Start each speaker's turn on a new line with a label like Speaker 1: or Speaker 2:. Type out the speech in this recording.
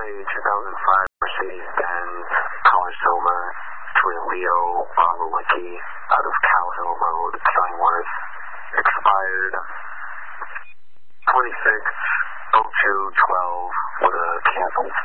Speaker 1: 2005 Mercedes-Benz Color Silver between Leo Bravo-Licky out of Cow Hill Road, Steinworth, expired 26/02/12 with a canceled